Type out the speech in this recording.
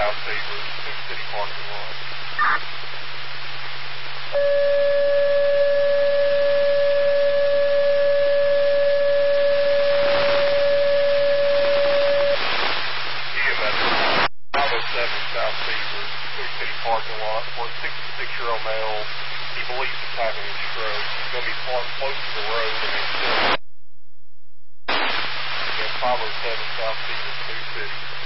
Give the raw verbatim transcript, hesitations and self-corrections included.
South Beaver, Sioux City parking lot. E M S five oh seven South Beaver, Sioux City parking lot, for a sixty-six-year-old male. He believes he's having a stroke. He's going to be parked close to the road and he's still. Again, five oh seven South Beaver, Sioux City.